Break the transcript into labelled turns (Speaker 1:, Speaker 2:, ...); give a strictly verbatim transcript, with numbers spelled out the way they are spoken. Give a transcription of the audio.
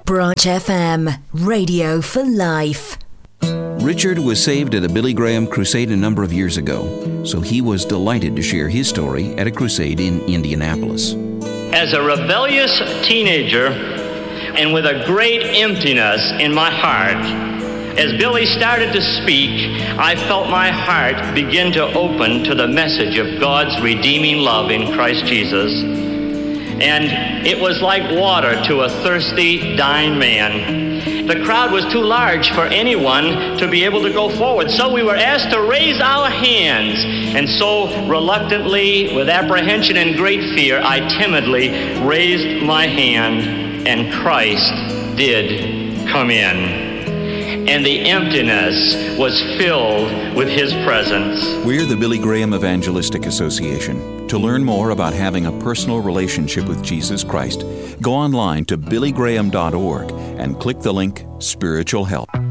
Speaker 1: Branch F M, radio for life.
Speaker 2: Richard was saved at a Billy Graham crusade a number of years ago, so he was delighted to share his story at a crusade in Indianapolis.
Speaker 3: As a rebellious teenager, and with a great emptiness in my heart, as Billy started to speak, I felt my heart begin to open to the message of God's redeeming love in Christ Jesus. And it was like water to a thirsty, dying man. The crowd was too large for anyone to be able to go forward, so we were asked to raise our hands. And so, reluctantly, with apprehension and great fear, I timidly raised my hand, and Christ did come in. And the emptiness was filled with His presence.
Speaker 2: We're the Billy Graham Evangelistic Association. To learn more about having a personal relationship with Jesus Christ, go online to billy graham dot org and click the link Spiritual Help.